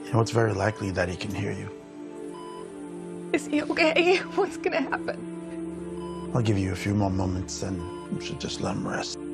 You know, it's very likely that he can hear you. Is he okay? What's gonna happen? I'll give you a few more moments and you should just let him rest.